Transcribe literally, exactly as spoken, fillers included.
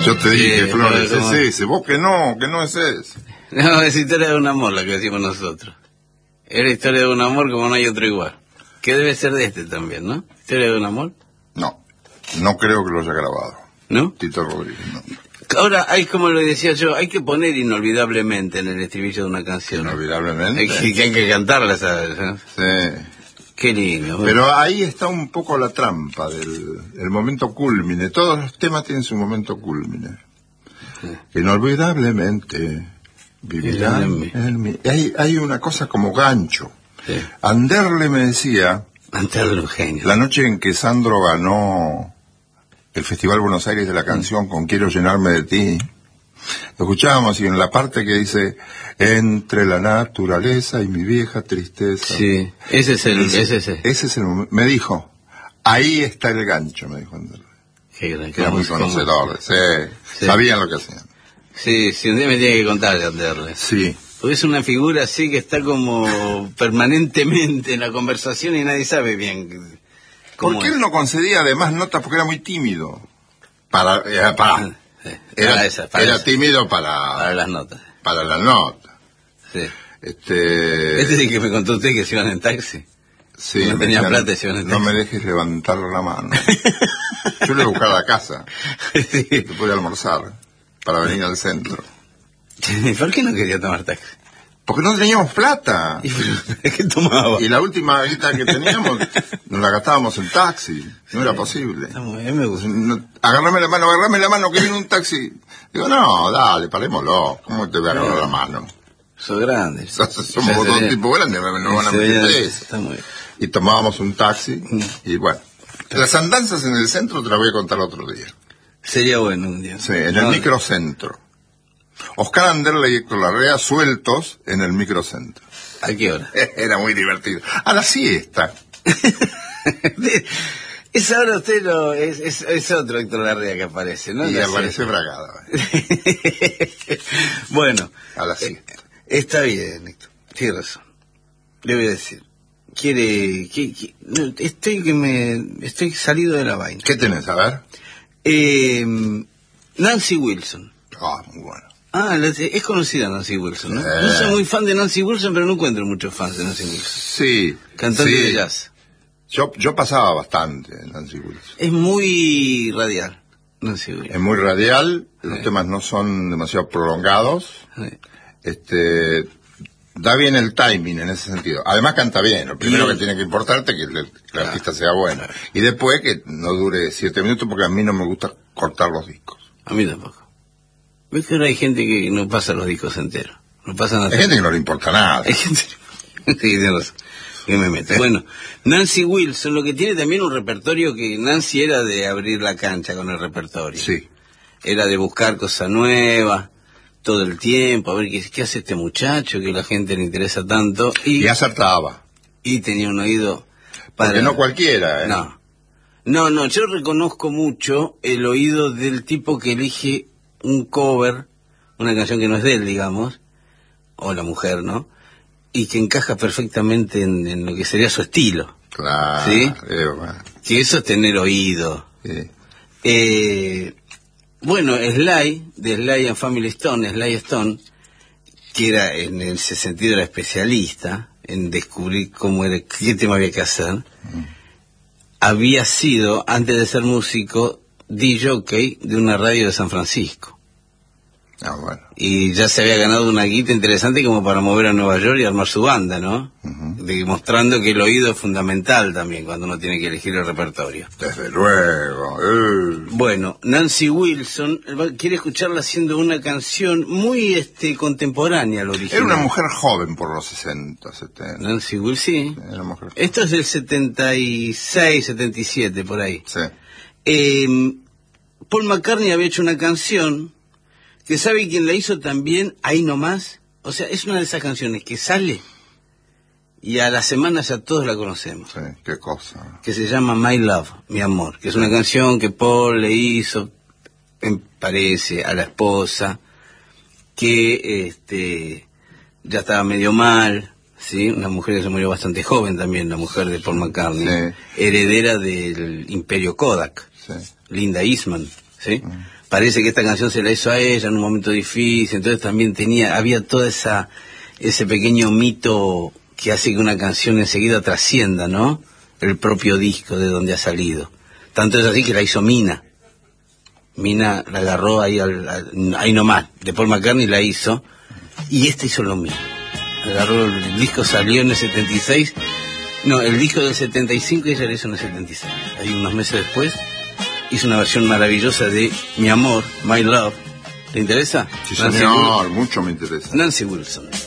Yo te dije, Eh, Flores, no, no. es ese. Vos que no, que no es ese. No, es historia de un amor la que decimos nosotros. Es la historia de un amor como no hay otro igual. Que debe ser de este también, ¿no? Historia de un amor. No, no creo que lo haya grabado. ¿No? Tito Rodríguez, no. Ahora, hay como lo decía yo, hay que poner inolvidablemente en el estribillo de una canción. Inolvidablemente. Hay que, que hay que cantarla, ¿sabes? ¿Eh? Sí. Qué lindo. Bueno. Pero ahí está un poco la trampa del el momento cúlmine. Todos los temas tienen su momento cúlmine. Sí. Inolvidablemente vivirán en mí. en mí. Hay, hay una cosa como gancho. Sí. Anderle me decía, Antes de un genio. la noche en que Sandro ganó el Festival Buenos Aires de la canción con Quiero llenarme de ti, lo escuchábamos y en la parte que dice entre la naturaleza y mi vieja tristeza. Sí, ese es el... Ese, Ese, ese. ese es el momento. Me dijo, ahí está el gancho, me dijo Anderle. Qué gran, Que era muy cómo- conocedor, sí, Sí. sabían lo que hacían. Sí, sí, un día me tiene que contar de Anderle. Sí. Porque es una figura así que está como permanentemente en la conversación y nadie sabe bien cómo Porque es. él no concedía además notas porque era muy tímido. Para, eh, para, Sí, era, para esa, para era esa, tímido para, para las notas. para la nota. Sí. Este, Este es el que me contó usted que se iban en taxi. sí, no me tenía decían, plata y se iban en no taxi. me dejes levantar la mano. Yo le buscaba a la casa, Sí. después de almorzar, para venir al centro. ¿Por qué no quería tomar taxi? Porque no teníamos plata. ¿Y qué tomaba? Y la última guita que teníamos, nos la gastábamos en taxi. No era posible. Está muy bien, me gusta. No, agarrame la mano, agarrame la mano, que viene un taxi. Digo, no, dale, parémoslo. ¿Cómo te voy a agarrar la mano? Sos grande. Somos dos tipos grandes, no van a meter eso. Está muy bien. Y tomábamos un taxi, y bueno. Las andanzas en el centro te las voy a contar otro día. Sería bueno un día. Sí, en el No, microcentro. Oscar Anderle y Héctor Larrea sueltos en el microcentro. ¿A qué hora? Era muy divertido. A la siesta. Es ahora usted lo, es, es, es otro Héctor Larrea que aparece, ¿no? Y La aparece siesta. bragada. Bueno, A la eh, siesta. está bien, Héctor. Tiene razón. Le voy a decir. Quiere, que, que- no, estoy que me, estoy salido de la vaina. ¿Qué tenés? A ver. Eh, Nancy Wilson. Ah, muy bueno. Ah, la- es conocida Nancy Wilson, ¿no? Sí. No soy muy fan de Nancy Wilson, pero no encuentro muchos fans de Nancy Wilson. Sí. Cantante sí. de jazz. Yo, yo pasaba bastante en Nancy Wilson. Es muy radial, Nancy Wilson. Es muy radial, los Sí. temas no son demasiado prolongados. Sí. Este, da bien el timing en ese sentido. Además canta bien. Lo primero Y- que tiene que importarte es que el, que el Claro. artista sea bueno. Y después que no dure siete minutos porque a mí no me gusta cortar los discos. A mí tampoco. ¿Ves que ahora hay gente que no pasa los discos enteros? No pasan Hay gente que no le importa nada. Hay gente... Sí, tiene razón. Que me meto. Bueno, Nancy Wilson, lo que tiene también un repertorio que Nancy era de abrir la cancha con el repertorio. Sí. Era de buscar cosas nuevas todo el tiempo, a ver qué, qué hace este muchacho, que a la gente le interesa tanto. Y, Y acertaba. y tenía un oído para... Porque no cualquiera, ¿eh? No. No, no, yo reconozco mucho el oído del tipo que elige un cover, una canción que no es de él, digamos, o la mujer, ¿no? Y que encaja perfectamente en, en lo que sería su estilo. Claro. ¿Sí? eh, bueno, Que eso es tener oído. sí. Eh, bueno, Sly, de Sly and Family Stone, Sly Stone, que era en ese sentido era especialista en descubrir cómo era, qué tema había que hacer, Mm. había sido, antes de ser músico, D J de una radio de San Francisco. Ah, bueno. Y ya se había ganado una guita interesante como para mover a Nueva York y armar su banda, ¿no? Ujú. Demostrando que el oído es fundamental también cuando uno tiene que elegir el repertorio. Desde luego. eh. Bueno, Nancy Wilson va- quiere escucharla haciendo una canción muy este contemporánea al original. Era una mujer joven por los sesenta, setenta. Nancy Wilson, sí. Era una mujer joven. Esto es del setenta y seis, setenta y siete, por ahí. Sí. Eh, Paul McCartney había hecho una canción que sabe quién la hizo también, ahí nomás. O sea, es una de esas canciones que sale y a la semana ya todos la conocemos. Sí, qué cosa. Que se llama My Love, mi amor, que es una canción que Paul le hizo, me parece, a la esposa, que este ya estaba medio mal, ¿sí? Una mujer que se murió bastante joven también, la mujer de Paul McCartney, Sí. heredera del Imperio Kodak, Sí. Linda Eastman, ¿sí? Mm. parece que esta canción se la hizo a ella en un momento difícil, entonces también tenía, había toda esa, ese pequeño mito que hace que una canción enseguida trascienda, ¿no? El propio disco de donde ha salido. Tanto es así que la hizo Mina. Mina la agarró ahí, al, al, ahí nomás, de Paul McCartney la hizo, y esta hizo lo mismo. Agarró, el disco salió en el setenta y seis, no, el disco del setenta y cinco y ella lo hizo en el setenta y seis. Ahí unos meses después hizo una versión maravillosa de Mi Amor, My Love. ¿Te interesa? Sí, señor, mucho me interesa. Nancy Wilson.